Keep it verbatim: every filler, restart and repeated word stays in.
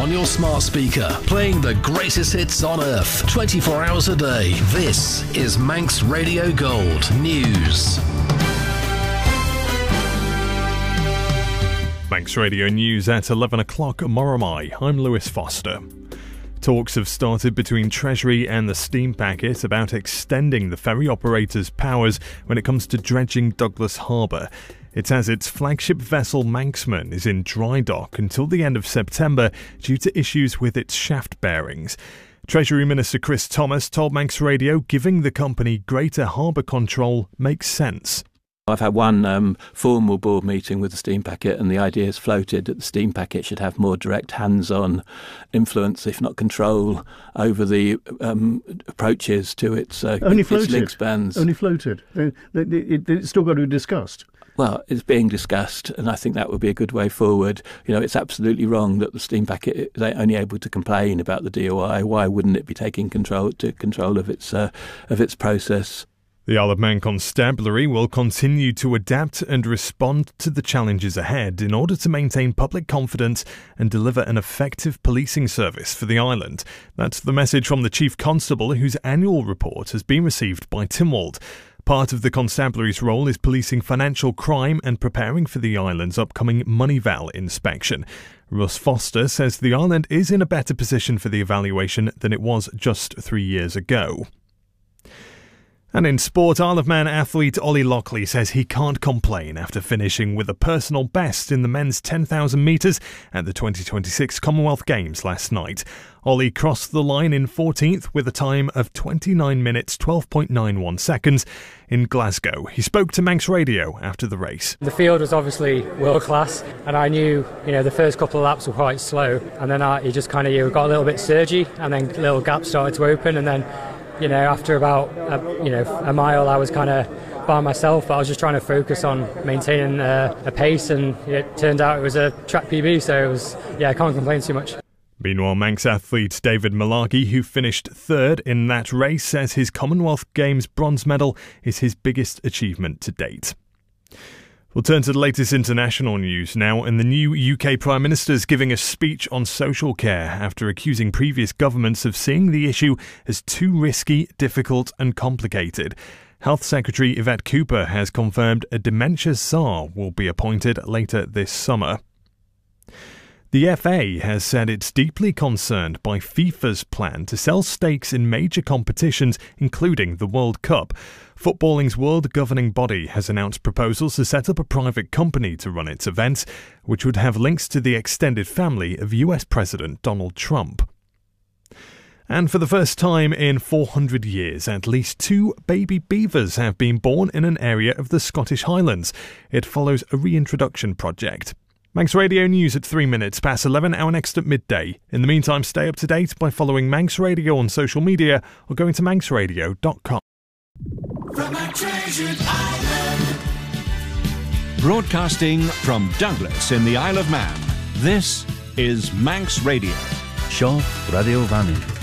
on your smart speaker, playing the greatest hits on earth, twenty-four hours a day. This is Manx Radio Gold News. Manx Radio News at eleven o'clock Moromai. I'm Lewis Foster. Talks have started between Treasury and the Steam Packet about extending the ferry operator's powers when it comes to dredging Douglas Harbour. It says its flagship vessel Manxman is in dry dock until the end of September due to issues with its shaft bearings. Treasury Minister Chris Thomas told Manx Radio giving the company greater harbour control makes sense. I've had one um, formal board meeting with the Steam Packet, and the idea is floated that the Steam Packet should have more direct hands-on influence, if not control, over the um, approaches to its, uh, Only its floated. link spans. Only floated. It, it, it's still got to be discussed. Well, it's being discussed, and I think that would be a good way forward. You know, it's absolutely wrong that the Steam Packet is only able to complain about the D O I. Why wouldn't it be taking control to control of its uh, of its process? The Isle of Man Constabulary will continue to adapt and respond to the challenges ahead in order to maintain public confidence and deliver an effective policing service for the island. That's the message from the Chief Constable, whose annual report has been received by Tynwald. Part of the Constabulary's role is policing financial crime and preparing for the island's upcoming Moneyval inspection. Russ Foster says the island is in a better position for the evaluation than it was just three years ago. And in sport, Isle of Man athlete Ollie Lockley says he can't complain after finishing with a personal best in the men's ten thousand metres at the twenty twenty-six Commonwealth Games last night. Ollie crossed the line in fourteenth with a time of twenty-nine minutes twelve point nine one seconds in Glasgow. He spoke to Manx Radio after the race. The field was obviously world class, and I knew, you know, the first couple of laps were quite slow, and then I, you just kind of you got a little bit surgy, and then little gaps started to open, and then, you know, after about a, you know a mile, I was kind of by myself, but I was just trying to focus on maintaining uh, a pace, and it turned out it was a track P B, so it was, yeah, I can't complain too much. Meanwhile, Manx athlete David Malarkey, who finished third in that race, says his Commonwealth Games bronze medal is his biggest achievement to date. We'll turn to the latest international news now, and the new U K Prime Minister is giving a speech on social care after accusing previous governments of seeing the issue as too risky, difficult and complicated. Health Secretary Yvette Cooper has confirmed a dementia czar will be appointed later this summer. The F A has said it's deeply concerned by FIFA's plan to sell stakes in major competitions, including the World Cup. Footballing's world governing body has announced proposals to set up a private company to run its events, which would have links to the extended family of U S President Donald Trump. And for the first time in four hundred years, at least two baby beavers have been born in an area of the Scottish Highlands. It follows a reintroduction project. Manx Radio News at three minutes past eleven, our next at midday. In the meantime, stay up to date by following Manx Radio on social media or going to manx radio dot com. From a treasured island. Broadcasting from Douglas in the Isle of Man, this is Manx Radio. Shaw Radio Vanning.